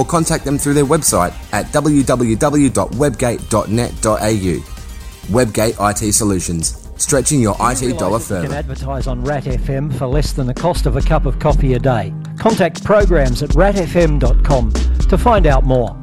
or contact them through their website at www.webgate.net.au. Webgate IT Solutions, stretching your IT dollar further. You can advertise on Rat FM for less than the cost of a cup of coffee a day. Contact programs at ratfm.com to find out more.